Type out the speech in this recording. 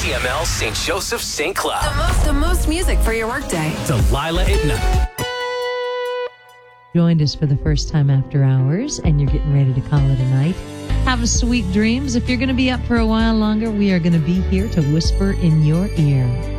CML St. Joseph St. Cloud. The most music for your workday. Delilah at night. Joined us for the first time after hours, and you're getting ready to call it a night. Have a sweet dreams. If you're going to be up for a while longer, we are going to be here to whisper in your ear.